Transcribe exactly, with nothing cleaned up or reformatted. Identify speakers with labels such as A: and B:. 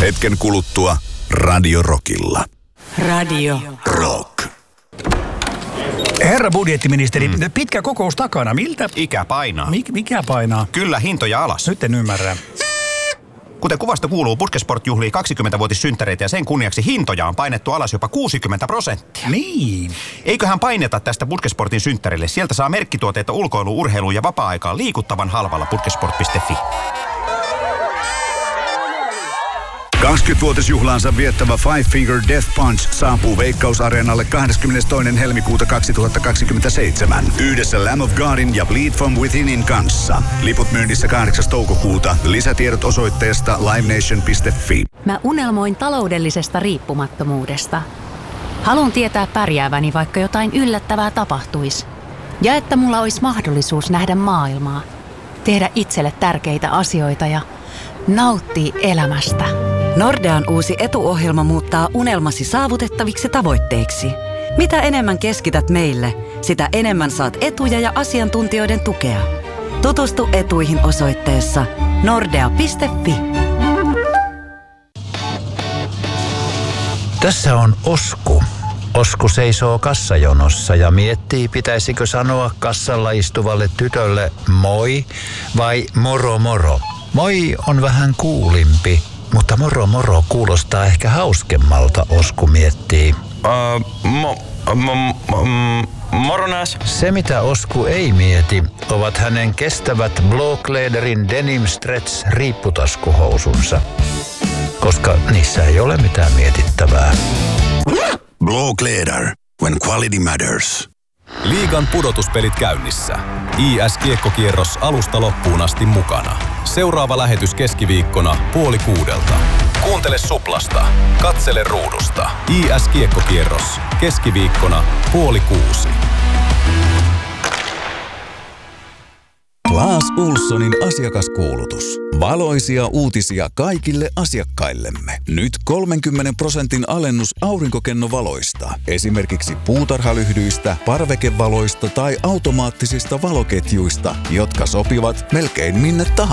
A: Hetken kuluttua Radio Rockilla.
B: Radio
A: Rock.
C: Herra budjettiministeri, mm. pitkä kokous takana. Miltä?
D: Ikä painaa.
C: Mik, mikä painaa?
D: Kyllä, hintoja alas.
C: Nyt en ymmärrä.
D: Kuten kuvasta kuuluu, Puskesport juhlii kaksikymmentävuotissynttäreitä ja sen kunniaksi hintoja on painettu alas jopa kuusikymmentä prosenttia.
C: Niin.
D: Eiköhän paineta tästä Puskesportin synttärille. Sieltä saa merkkituotteita ulkoilu, urheilu ja vapaa-aikaan liikuttavan halvalla puskesport piste fi.
A: kaksikymmenvuotisjuhlaansa viettävä Five Finger Death Punch saapuu Veikkaus-areenalle kahdeskymmenestoinen helmikuuta kaksituhattakaksikymmentäseitsemän. Yhdessä Lamb of Godin ja Bleed From Withinin kanssa. Liput myynnissä kahdeksas toukokuuta. Lisätiedot osoitteesta livenation piste fi.
B: Mä unelmoin taloudellisesta riippumattomuudesta. Haluan tietää pärjääväni, vaikka jotain yllättävää tapahtuisi. Ja että mulla olisi mahdollisuus nähdä maailmaa. Tehdä itselle tärkeitä asioita ja nauttia elämästä.
E: Nordean uusi etuohjelma muuttaa unelmasi saavutettaviksi tavoitteiksi. Mitä enemmän keskität meille, sitä enemmän saat etuja ja asiantuntijoiden tukea. Tutustu etuihin osoitteessa nordea piste fi.
F: Tässä on Osku. Osku seisoo kassajonossa ja miettii, pitäisikö sanoa kassalla istuvalle tytölle moi vai moro moro. Moi on vähän kuulimpi, mutta moro moro kuulostaa ehkä hauskemmalta, Osku miettii.
G: Uh, mo, mo, mo, moro nääs.
F: Se mitä Osku ei mieti, ovat hänen kestävät Blåkläderin Denim Stretch riipputaskuhousunsa, koska niissä ei ole mitään mietittävää.
A: Blåkläder, when quality matters.
H: Liigan pudotuspelit käynnissä. I S-kiekkokierros alusta loppuun asti mukana. Seuraava lähetys keskiviikkona puoli kuudelta. Kuuntele Suplasta. Katsele ruudusta. I S-kiekkokierros. Keskiviikkona puoli kuusi.
I: Claes Ohlsonin asiakaskuulutus. Valoisia uutisia kaikille asiakkaillemme. Nyt kolmenkymmenen prosentin alennus aurinkokennovaloista. Esimerkiksi puutarhalyhdyistä, parvekevaloista tai automaattisista valoketjuista, jotka sopivat melkein minne tahansa.